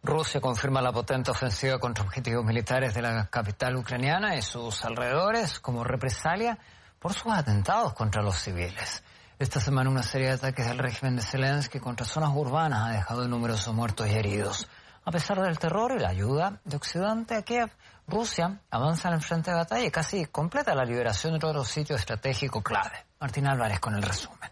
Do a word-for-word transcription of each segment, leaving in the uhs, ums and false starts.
Rusia confirma la potente ofensiva contra objetivos militares de la capital ucraniana y sus alrededores como represalia por sus atentados contra los civiles. Esta semana una serie de ataques del régimen de Zelensky contra zonas urbanas ha dejado numerosos muertos y heridos. A pesar del terror y la ayuda de Occidente a Kiev, Rusia avanza en el frente de batalla y casi completa la liberación de otro sitio estratégico clave. Martín Álvarez con el resumen.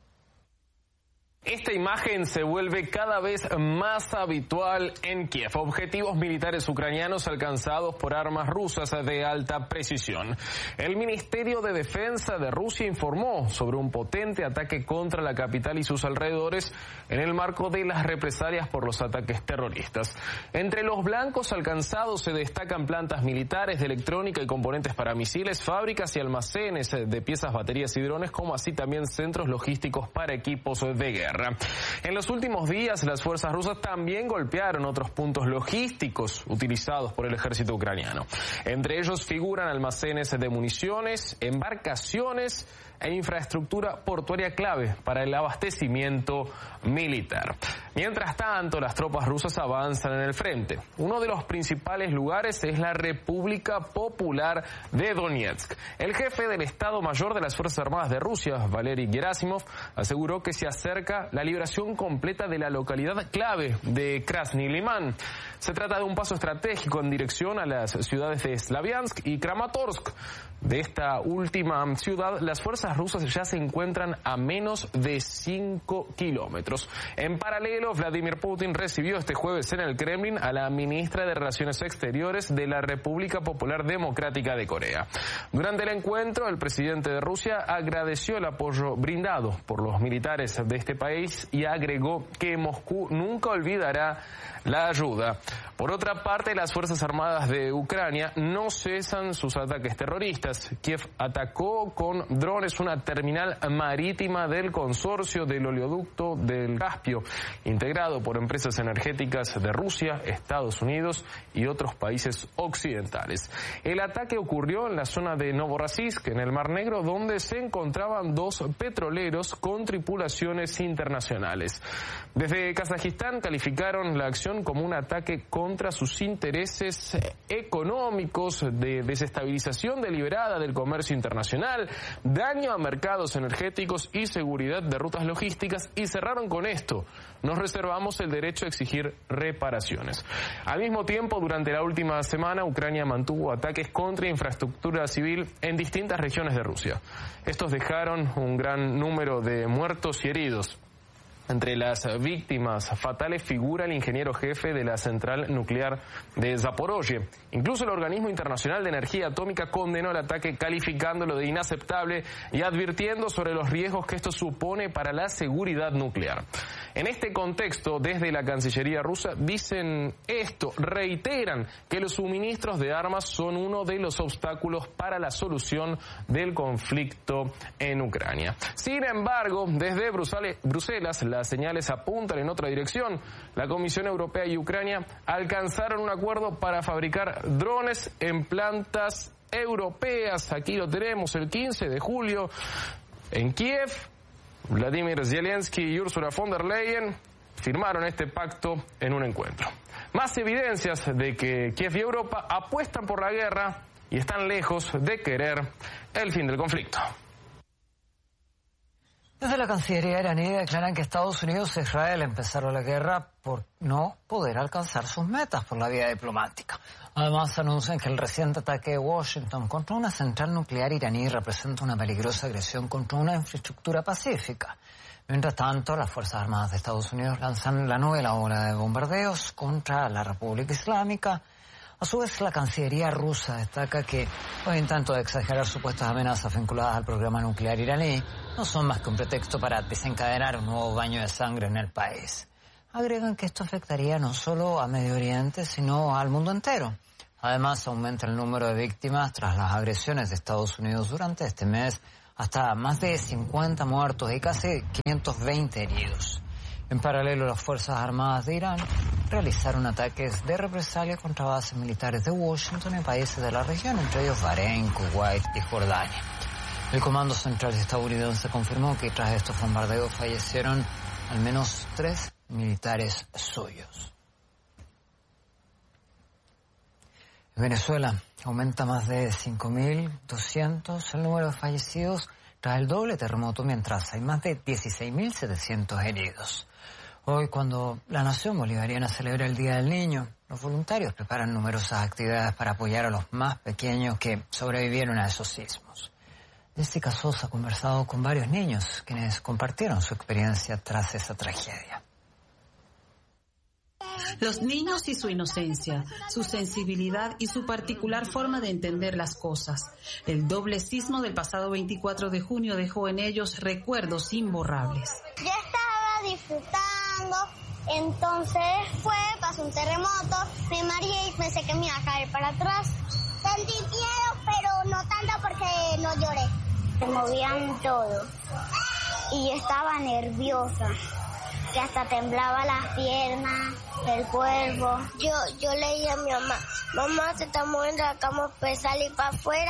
Esta imagen se vuelve cada vez más habitual en Kiev. Objetivos militares ucranianos alcanzados por armas rusas de alta precisión. El Ministerio de Defensa de Rusia informó sobre un potente ataque contra la capital y sus alrededores en el marco de las represalias por los ataques terroristas. Entre los blancos alcanzados se destacan plantas militares de electrónica y componentes para misiles, fábricas y almacenes de piezas, baterías y drones, como así también centros logísticos para equipos de guerra. En los últimos días, las fuerzas rusas también golpearon otros puntos logísticos utilizados por el ejército ucraniano. Entre ellos figuran almacenes de municiones, embarcaciones e infraestructura portuaria clave para el abastecimiento militar. Mientras tanto, las tropas rusas avanzan en el frente. Uno de los principales lugares es la República Popular de Donetsk. El jefe del Estado Mayor de las Fuerzas Armadas de Rusia, Valery Gerasimov, aseguró que se acerca la liberación completa de la localidad clave de Krasny Liman. Se trata de un paso estratégico en dirección a las ciudades de Slaviansk y Kramatorsk. De esta última ciudad, las fuerzas rusas ya se encuentran a menos de cinco kilómetros. En paralelo, Vladimir Putin recibió este jueves en el Kremlin a la ministra de Relaciones Exteriores de la República Popular Democrática de Corea. Durante el encuentro, el presidente de Rusia agradeció el apoyo brindado por los militares de este país y agregó que Moscú nunca olvidará la ayuda. Por otra parte, las Fuerzas Armadas de Ucrania no cesan sus ataques terroristas. Kiev atacó con drones una terminal marítima del consorcio del oleoducto del Caspio, integrado por empresas energéticas de Rusia, Estados Unidos y otros países occidentales. El ataque ocurrió en la zona de Novorossiysk, en el Mar Negro, donde se encontraban dos petroleros con tripulaciones internacionales. Desde Kazajistán calificaron la acción como un ataque contra sus intereses económicos, de desestabilización deliberada del comercio internacional, daño a mercados energéticos y seguridad de rutas logísticas, y cerraron con esto: nos reservamos el derecho a exigir reparaciones. Al mismo tiempo, durante la última semana, Ucrania mantuvo ataques contra infraestructura civil en distintas regiones de Rusia. Estos dejaron un gran número de muertos y heridos. Entre las víctimas fatales figura el ingeniero jefe de la central nuclear de Zaporozhye. Incluso el Organismo Internacional de Energía Atómica condenó el ataque, calificándolo de inaceptable y advirtiendo sobre los riesgos que esto supone para la seguridad nuclear. En este contexto, desde la Cancillería rusa dicen esto, reiteran que los suministros de armas son uno de los obstáculos para la solución del conflicto en Ucrania. Sin embargo, desde Bruselas, las señales apuntan en otra dirección. La Comisión Europea y Ucrania alcanzaron un acuerdo para fabricar drones en plantas europeas. Aquí lo tenemos, el quince de julio, en Kiev. Vladimir Zelensky y Ursula von der Leyen firmaron este pacto en un encuentro. Más evidencias de que Kiev y Europa apuestan por la guerra y están lejos de querer el fin del conflicto. Desde la Cancillería iraní declaran que Estados Unidos e Israel empezaron la guerra por no poder alcanzar sus metas por la vía diplomática. Además, anuncian que el reciente ataque de Washington contra una central nuclear iraní representa una peligrosa agresión contra una infraestructura pacífica. Mientras tanto, las Fuerzas Armadas de Estados Unidos lanzan la novena ola de bombardeos contra la República Islámica. A su vez, la Cancillería rusa destaca que los intentos de exagerar supuestas amenazas vinculadas al programa nuclear iraní no son más que un pretexto para desencadenar un nuevo baño de sangre en el país. Agregan que esto afectaría no solo a Medio Oriente, sino al mundo entero. Además, aumenta el número de víctimas tras las agresiones de Estados Unidos durante este mes, hasta más de cincuenta muertos y casi quinientos veinte heridos. En paralelo, las Fuerzas Armadas de Irán realizaron ataques de represalia contra bases militares de Washington en países de la región, entre ellos Bahrein, Kuwait y Jordania. El Comando Central estadounidense confirmó que tras estos bombardeos fallecieron al menos tres militares suyos. En Venezuela aumenta más de cinco mil doscientos el número de fallecidos tras el doble terremoto, mientras hay más de dieciséis mil setecientos heridos. Hoy, cuando la nación bolivariana celebra el Día del Niño, los voluntarios preparan numerosas actividades para apoyar a los más pequeños que sobrevivieron a esos sismos. Jessica Sosa ha conversado con varios niños quienes compartieron su experiencia tras esa tragedia. Los niños y su inocencia, su sensibilidad y su particular forma de entender las cosas. El doble sismo del pasado veinticuatro de junio dejó en ellos recuerdos imborrables. Yo estaba disfrutando, entonces fue, pasó un terremoto, me mareé y pensé que me iba a caer para atrás. Sentí miedo, pero no tanto porque no lloré. Se movían todo y yo estaba nerviosa, que hasta temblaba las piernas, el cuerpo. Yo, yo le dije a mi mamá, mamá, se está moviendo la cama, pues salir para afuera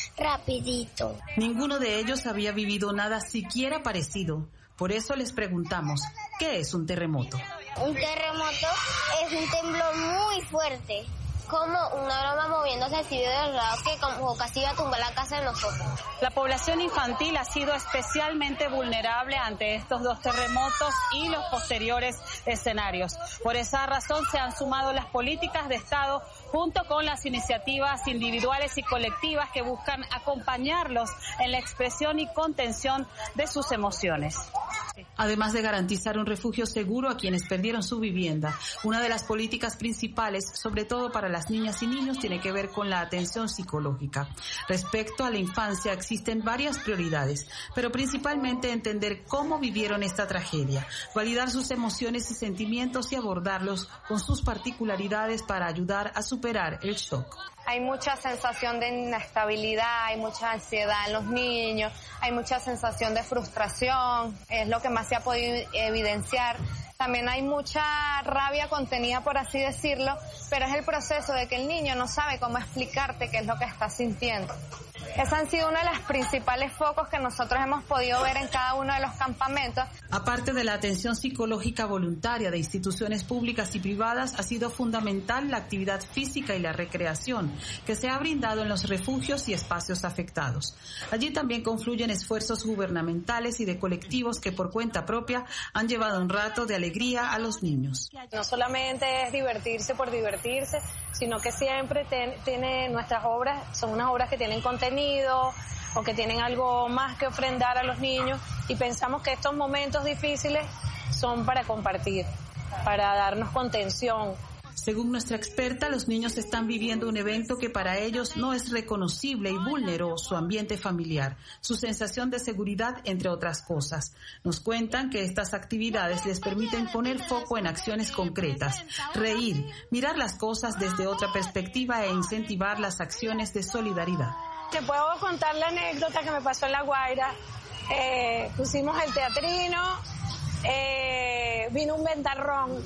rapidito. Ninguno de ellos había vivido nada siquiera parecido. Por eso les preguntamos, ¿qué es un terremoto? Un terremoto es un temblor muy fuerte, como una broma moviéndose así de lado que como casi iba a tumbar la casa de nosotros. La población infantil ha sido especialmente vulnerable ante estos dos terremotos y los posteriores escenarios. Por esa razón se han sumado las políticas de Estado junto con las iniciativas individuales y colectivas que buscan acompañarlos en la expresión y contención de sus emociones. Además de garantizar un refugio seguro a quienes perdieron su vivienda, una de las políticas principales, sobre todo para las niñas y niños, tiene que ver con la atención psicológica. Respecto a la infancia existen varias prioridades, pero principalmente entender cómo vivieron esta tragedia, validar sus emociones y sentimientos y abordarlos con sus particularidades para ayudar a superar el shock. Hay mucha sensación de inestabilidad, hay mucha ansiedad en los niños, hay mucha sensación de frustración, es lo que más se ha podido evidenciar. También hay mucha rabia contenida, por así decirlo, pero es el proceso de que el niño no sabe cómo explicarte qué es lo que está sintiendo. Esos han sido uno de los principales focos que nosotros hemos podido ver en cada uno de los campamentos. Aparte de la atención psicológica voluntaria de instituciones públicas y privadas, ha sido fundamental la actividad física y la recreación que se ha brindado en los refugios y espacios afectados. Allí también confluyen esfuerzos gubernamentales y de colectivos que por cuenta propia han llevado un rato de alegría a los niños. No solamente es divertirse por divertirse, sino que siempre ten, tiene nuestras obras, son unas obras que tienen contenido o que tienen algo más que ofrendar a los niños, y pensamos que estos momentos difíciles son para compartir, para darnos contención. Según nuestra experta, los niños están viviendo un evento que para ellos no es reconocible y vulneró su ambiente familiar, su sensación de seguridad, entre otras cosas. Nos cuentan que estas actividades les permiten poner foco en acciones concretas, reír, mirar las cosas desde otra perspectiva e incentivar las acciones de solidaridad. Te puedo contar la anécdota que me pasó en La Guaira. Eh, pusimos el teatrino, eh, vino un ventarrón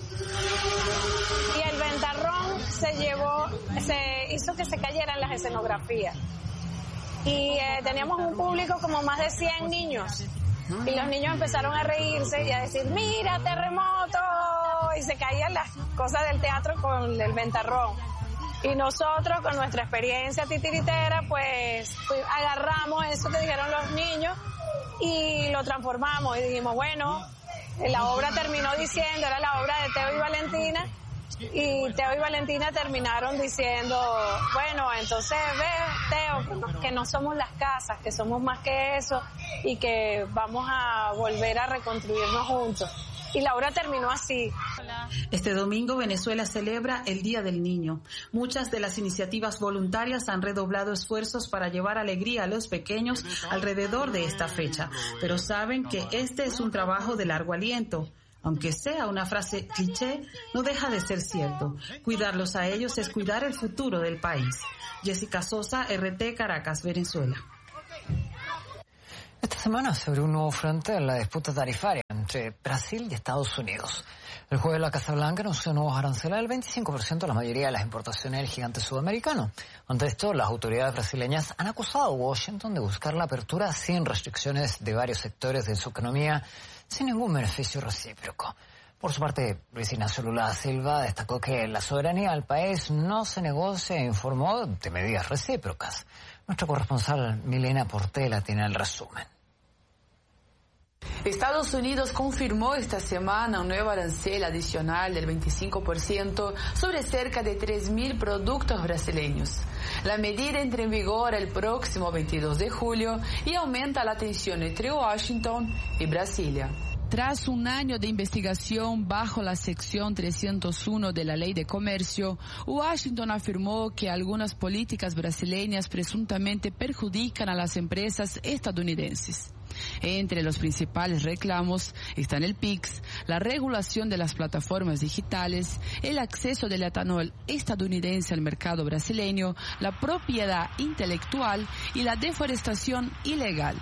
y el ventarrón se llevó, se hizo que se cayeran las escenografías. Y eh, teníamos un público como más de cien niños. Y los niños empezaron a reírse y a decir, mira, terremoto, y se caían las cosas del teatro con el ventarrón. Y nosotros, con nuestra experiencia titiritera, pues, pues agarramos eso que dijeron los niños y lo transformamos. Y dijimos, bueno, la obra terminó diciendo, era la obra de Teo y Valentina, y Teo y Valentina terminaron diciendo, bueno, entonces ve, Teo, que no somos las casas, que somos más que eso y que vamos a volver a reconstruirnos juntos. Y la obra terminó así. Este domingo Venezuela celebra el Día del Niño. Muchas de las iniciativas voluntarias han redoblado esfuerzos para llevar alegría a los pequeños alrededor de esta fecha, pero saben que este es un trabajo de largo aliento. Aunque sea una frase cliché, no deja de ser cierto. Cuidarlos a ellos es cuidar el futuro del país. Jessica Sosa, R T, Caracas, Venezuela. Esta semana se abrió un nuevo frente en la disputa tarifaria entre Brasil y Estados Unidos. El jueves la Casa Blanca anunció nuevos aranceles del veinticinco por ciento a la mayoría de las importaciones del gigante sudamericano. Ante esto, las autoridades brasileñas han acusado a Washington de buscar la apertura sin restricciones de varios sectores de su economía sin ningún beneficio recíproco. Por su parte, Luis Ignacio Lula da Silva destacó que la soberanía del país no se negocia e informó de medidas recíprocas. Nuestra corresponsal Milena Portela tiene el resumen. Estados Unidos confirmó esta semana un nuevo arancel adicional del veinticinco por ciento sobre cerca de tres mil productos brasileños. La medida entra en vigor el próximo veintidós de julio y aumenta la tensión entre Washington y Brasilia. Tras un año de investigación bajo la sección trescientos uno de la Ley de Comercio, Washington afirmó que algunas políticas brasileñas presuntamente perjudican a las empresas estadounidenses. Entre los principales reclamos están el P I X, la regulación de las plataformas digitales, el acceso del etanol estadounidense al mercado brasileño, la propiedad intelectual y la deforestación ilegal.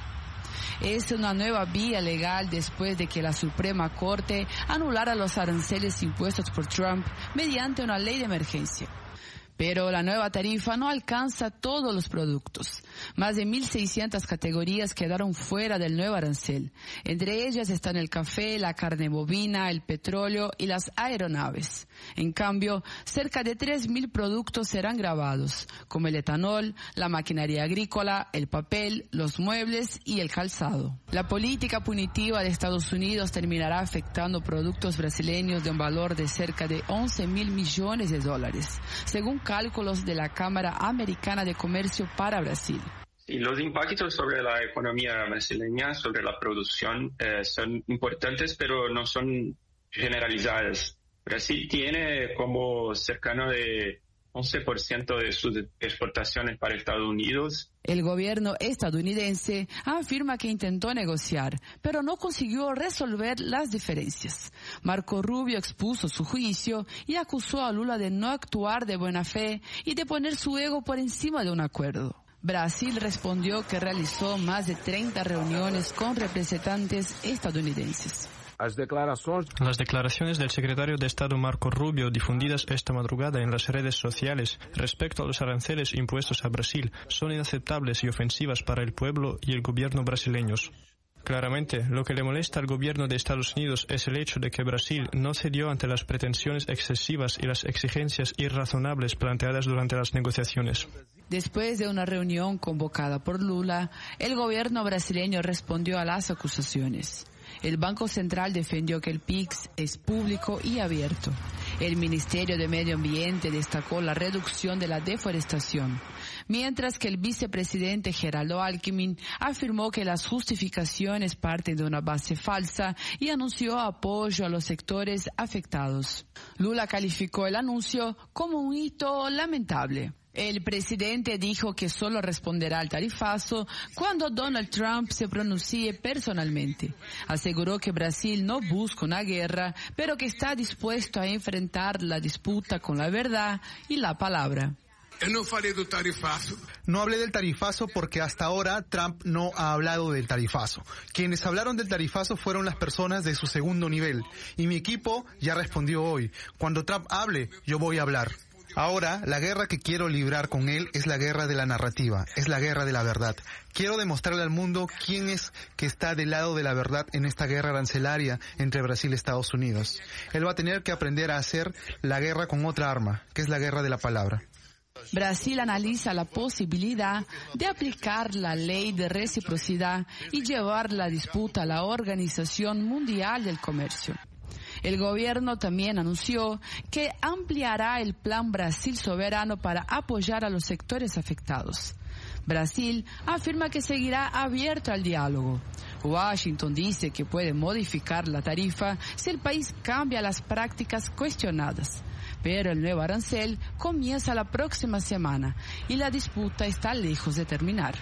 Es una nueva vía legal después de que la Suprema Corte anulara los aranceles impuestos por Trump mediante una ley de emergencia. Pero la nueva tarifa no alcanza todos los productos. Más de mil seiscientas categorías quedaron fuera del nuevo arancel. Entre ellas están el café, la carne bovina, el petróleo y las aeronaves. En cambio, cerca de tres mil productos serán gravados, como el etanol, la maquinaria agrícola, el papel, los muebles y el calzado. La política punitiva de Estados Unidos terminará afectando productos brasileños de un valor de cerca de once mil millones de dólares, según cálculos de la Cámara Americana de Comercio para Brasil. Y los impactos sobre la economía brasileña, sobre la producción, eh, son importantes, pero no son generalizados. Brasil tiene como cercano de once por ciento de sus exportaciones para Estados Unidos. El gobierno estadounidense afirma que intentó negociar, pero no consiguió resolver las diferencias. Marco Rubio expuso su juicio y acusó a Lula de no actuar de buena fe y de poner su ego por encima de un acuerdo. Brasil respondió que realizó más de treinta reuniones con representantes estadounidenses. Las declaraciones del secretario de Estado Marco Rubio, difundidas esta madrugada en las redes sociales respecto a los aranceles impuestos a Brasil, son inaceptables y ofensivas para el pueblo y el gobierno brasileños. Claramente, lo que le molesta al gobierno de Estados Unidos es el hecho de que Brasil no cedió ante las pretensiones excesivas y las exigencias irrazonables planteadas durante las negociaciones. Después de una reunión convocada por Lula, el gobierno brasileño respondió a las acusaciones. El Banco Central defendió que el P I X es público y abierto. El Ministerio de Medio Ambiente destacó la reducción de la deforestación, mientras que el vicepresidente Geraldo Alckmin afirmó que las justificaciones parten de una base falsa y anunció apoyo a los sectores afectados. Lula calificó el anuncio como un hito lamentable. El presidente dijo que solo responderá al tarifazo cuando Donald Trump se pronuncie personalmente. Aseguró que Brasil no busca una guerra, pero que está dispuesto a enfrentar la disputa con la verdad y la palabra. No falei do tarifazo. No hablé del tarifazo porque hasta ahora Trump no ha hablado del tarifazo. Quienes hablaron del tarifazo fueron las personas de su segundo nivel. Y mi equipo ya respondió hoy. Cuando Trump hable, yo voy a hablar. Ahora, la guerra que quiero librar con él es la guerra de la narrativa, es la guerra de la verdad. Quiero demostrarle al mundo quién es que está del lado de la verdad en esta guerra arancelaria entre Brasil y Estados Unidos. Él va a tener que aprender a hacer la guerra con otra arma, que es la guerra de la palabra. Brasil analiza la posibilidad de aplicar la ley de reciprocidad y llevar la disputa a la Organización Mundial del Comercio. El gobierno también anunció que ampliará el Plan Brasil Soberano para apoyar a los sectores afectados. Brasil afirma que seguirá abierto al diálogo. Washington dice que puede modificar la tarifa si el país cambia las prácticas cuestionadas. Pero el nuevo arancel comienza la próxima semana y la disputa está lejos de terminar.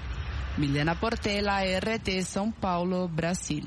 Milena Portela, R T São Paulo, Brasil.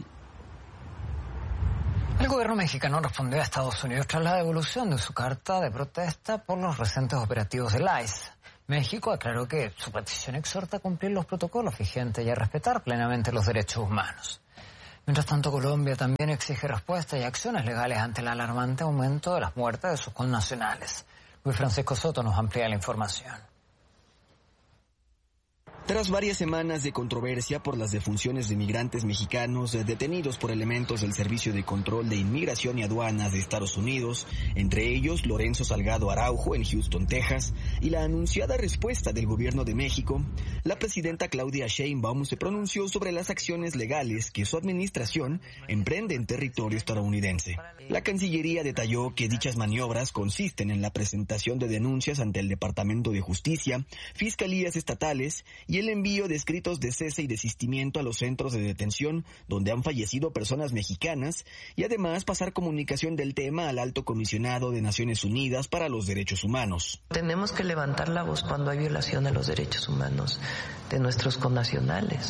El gobierno mexicano respondió a Estados Unidos tras la devolución de su carta de protesta por los recientes operativos del I C E. México aclaró que su petición exhorta a cumplir los protocolos vigentes y a respetar plenamente los derechos humanos. Mientras tanto, Colombia también exige respuesta y acciones legales ante el alarmante aumento de las muertes de sus connacionales. Luis Francisco Soto nos amplía la información. Tras varias semanas de controversia por las defunciones de migrantes mexicanos detenidos por elementos del Servicio de Control de Inmigración y Aduanas de Estados Unidos, entre ellos Lorenzo Salgado Araujo en Houston, Texas, y la anunciada respuesta del Gobierno de México, la presidenta Claudia Sheinbaum se pronunció sobre las acciones legales que su administración emprende en territorio estadounidense. La Cancillería detalló que dichas maniobras consisten en la presentación de denuncias ante el Departamento de Justicia, fiscalías estatales y el envío de escritos de cese y desistimiento a los centros de detención donde han fallecido personas mexicanas y además pasar comunicación del tema al Alto Comisionado de Naciones Unidas para los Derechos Humanos. Tenemos que levantar la voz cuando hay violación a los derechos humanos de nuestros connacionales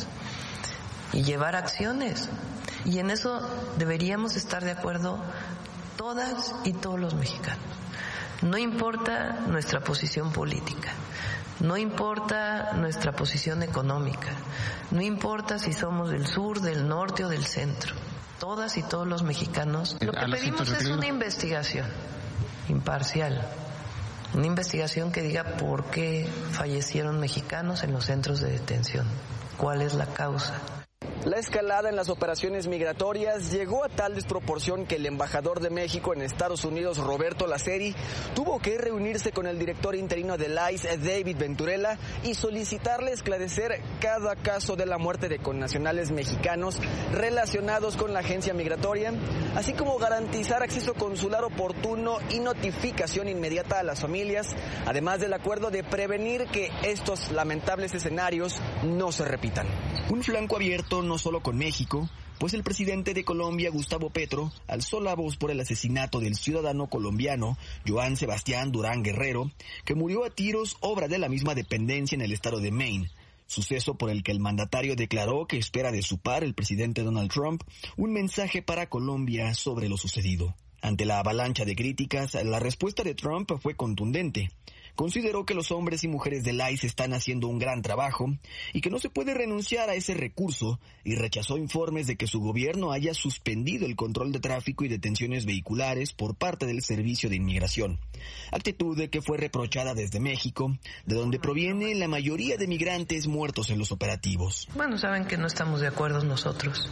y llevar acciones. Y en eso deberíamos estar de acuerdo todas y todos los mexicanos. No importa nuestra posición política. No importa nuestra posición económica, no importa si somos del sur, del norte o del centro. Todas y todos los mexicanos, lo que pedimos es una investigación imparcial, una investigación que diga por qué fallecieron mexicanos en los centros de detención, cuál es la causa. La escalada en las operaciones migratorias llegó a tal desproporción que el embajador de México en Estados Unidos, Roberto Laceri, tuvo que reunirse con el director interino del I C E, David Venturella, y solicitarle esclarecer cada caso de la muerte de connacionales mexicanos relacionados con la agencia migratoria, así como garantizar acceso consular oportuno y notificación inmediata a las familias, además del acuerdo de prevenir que estos lamentables escenarios no se repitan. Un flanco abierto no solo con México, pues el presidente de Colombia, Gustavo Petro, alzó la voz por el asesinato del ciudadano colombiano Joan Sebastián Durán Guerrero, que murió a tiros obra de la misma dependencia en el estado de Maine, suceso por el que el mandatario declaró que espera de su par, el presidente Donald Trump, un mensaje para Colombia sobre lo sucedido. Ante la avalancha de críticas, la respuesta de Trump fue contundente. Consideró que los hombres y mujeres del I C E están haciendo un gran trabajo y que no se puede renunciar a ese recurso, y rechazó informes de que su gobierno haya suspendido el control de tráfico y detenciones vehiculares por parte del Servicio de Inmigración, actitud de que fue reprochada desde México, de donde proviene la mayoría de migrantes muertos en los operativos. Bueno, saben que no estamos de acuerdo nosotros.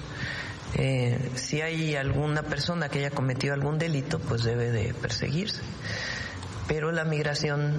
Eh, si hay alguna persona que haya cometido algún delito, pues debe de perseguirse. Pero la migración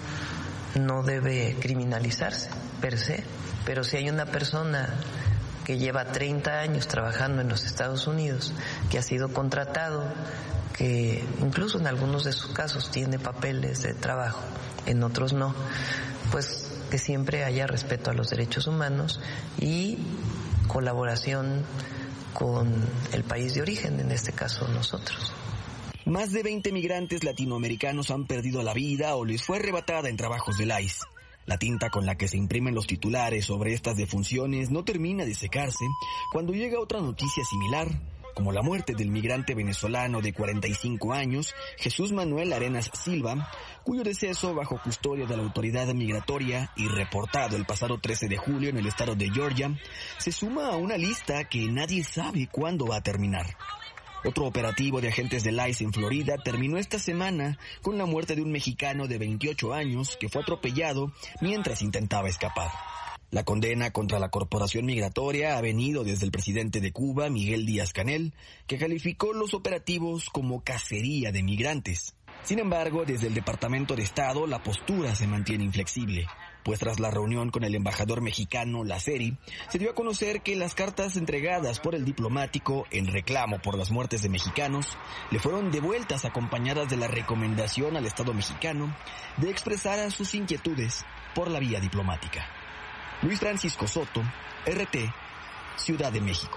no debe criminalizarse per se. Pero si hay una persona que lleva treinta años trabajando en los Estados Unidos, que ha sido contratado, que incluso en algunos de sus casos tiene papeles de trabajo, en otros no, pues que siempre haya respeto a los derechos humanos y colaboración con el país de origen, en este caso nosotros. Más de veinte migrantes latinoamericanos han perdido la vida o les fue arrebatada en trabajos del I C E. La tinta con la que se imprimen los titulares sobre estas defunciones no termina de secarse cuando llega otra noticia similar, como la muerte del migrante venezolano de cuarenta y cinco años, Jesús Manuel Arenas Silva, cuyo deceso bajo custodia de la autoridad migratoria y reportado el pasado trece de julio en el estado de Georgia, se suma a una lista que nadie sabe cuándo va a terminar. Otro operativo de agentes del I C E en Florida terminó esta semana con la muerte de un mexicano de veintiocho años que fue atropellado mientras intentaba escapar. La condena contra la corporación migratoria ha venido desde el presidente de Cuba, Miguel Díaz-Canel, que calificó los operativos como cacería de migrantes. Sin embargo, desde el Departamento de Estado la postura se mantiene inflexible, pues tras la reunión con el embajador mexicano Laceri, se dio a conocer que las cartas entregadas por el diplomático en reclamo por las muertes de mexicanos le fueron devueltas acompañadas de la recomendación al Estado mexicano de expresar sus inquietudes por la vía diplomática. Luis Francisco Soto, R T, Ciudad de México.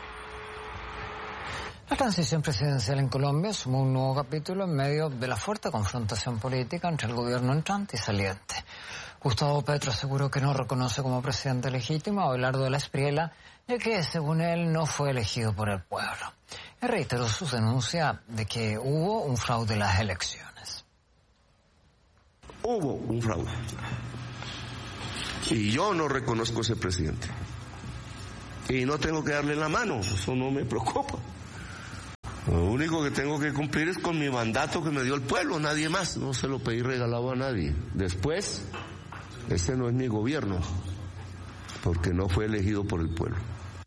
La transición presidencial en Colombia sumó un nuevo capítulo en medio de la fuerte confrontación política entre el gobierno entrante y saliente. Gustavo Petro aseguró que no reconoce como presidente legítimo a Abelardo de la Espriella, ya que, según él, no fue elegido por el pueblo. Y reiteró su denuncia de que hubo un fraude en las elecciones. Hubo un fraude. Y yo no reconozco a ese presidente. Y no tengo que darle la mano, eso no me preocupa. Lo único que tengo que cumplir es con mi mandato que me dio el pueblo, nadie más. No se lo pedí regalado a nadie. Después, ese no es mi gobierno. porque no fue elegido por el pueblo.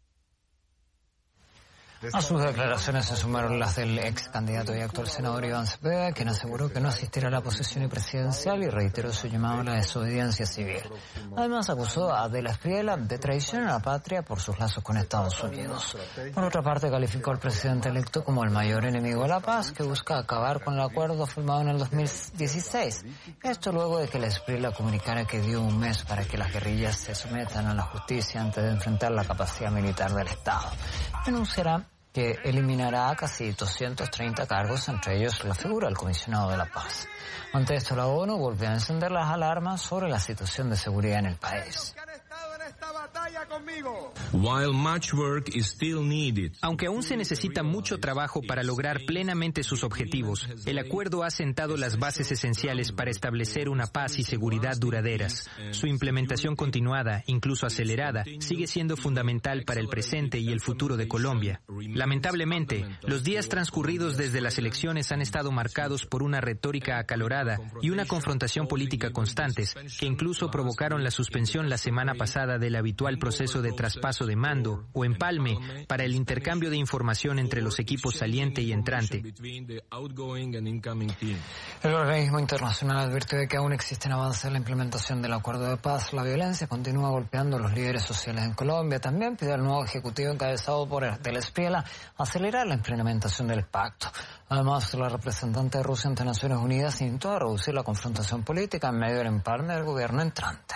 A sus declaraciones se sumaron las del ex candidato y actual senador Iván Cepeda, quien aseguró que no asistirá a la posesión presidencial y reiteró su llamado a la desobediencia civil. Además, acusó a De la Espriella de traición a la patria por sus lazos con Estados Unidos. Por otra parte, calificó al presidente electo como el mayor enemigo de la paz, que busca acabar con el acuerdo firmado en el dos mil dieciséis. Esto luego de que La Espriella comunicara que dio un mes para que las guerrillas se sometan a la justicia antes de enfrentar la capacidad militar del Estado. Anunciará que eliminará casi doscientos treinta cargos, entre ellos la figura del comisionado de la paz. Ante esto, la ONU volvió a encender las alarmas sobre la situación de seguridad en el país. Aunque aún se necesita mucho trabajo para lograr plenamente sus objetivos, el acuerdo ha sentado las bases esenciales para establecer una paz y seguridad duraderas. Su implementación continuada, incluso acelerada, sigue siendo fundamental para el presente y el futuro de Colombia. Lamentablemente, los días transcurridos desde las elecciones han estado marcados por una retórica acalorada y una confrontación política constantes, que incluso provocaron la suspensión la semana pasada del habitual proceso de traspaso de mando o empalme para el intercambio de información entre los equipos saliente y entrante. El organismo internacional advirtió de que aún existen avances en la implementación del acuerdo de paz. La violencia continúa golpeando a los líderes sociales en Colombia. También pidió al nuevo ejecutivo encabezado por De la Espriella acelerar la implementación del pacto. Además, la representante de Rusia ante Naciones Unidas intentó reducir la confrontación política en medio del empalme del gobierno entrante.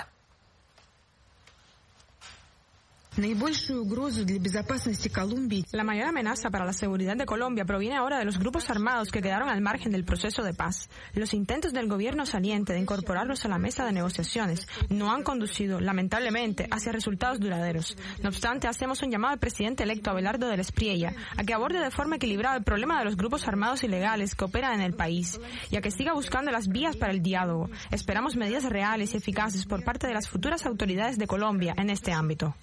La mayor amenaza para la seguridad de Colombia proviene ahora de los grupos armados que quedaron al margen del proceso de paz. Los intentos del gobierno saliente de incorporarlos a la mesa de negociaciones no han conducido, lamentablemente, hacia resultados duraderos. No obstante, hacemos un llamado al presidente electo Abelardo de la Espriella a que aborde de forma equilibrada el problema de los grupos armados ilegales que operan en el país y a que siga buscando las vías para el diálogo. Esperamos medidas reales y eficaces por parte de las futuras autoridades de Colombia en este ámbito.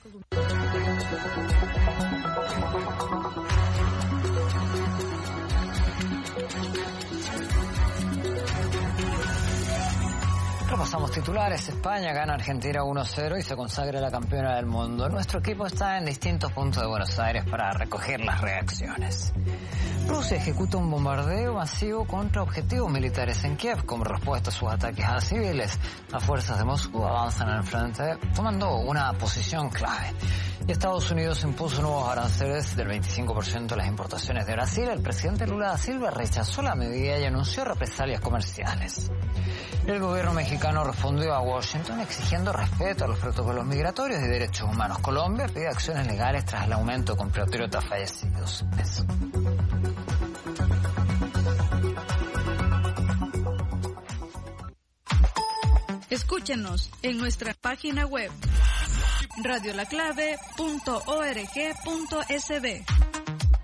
Repasamos titulares. España gana a Argentina uno cero y se consagra la campeona del mundo. Nuestro equipo está en distintos puntos de Buenos Aires para recoger las reacciones. Rusia ejecuta un bombardeo masivo contra objetivos militares en Kiev como respuesta a sus ataques a civiles. Las fuerzas de Moscú avanzan al frente tomando una posición clave. Y Estados Unidos impuso nuevos aranceles del veinticinco por ciento a las importaciones de Brasil. El presidente Lula da Silva rechazó la medida y anunció represalias comerciales. El gobierno mexicano respondió a Washington exigiendo respeto a los protocolos migratorios y derechos humanos. Colombia pide acciones legales tras el aumento de compatriotas fallecidos. Eso. Escúchenos en nuestra página web radio la clave punto org punto es be.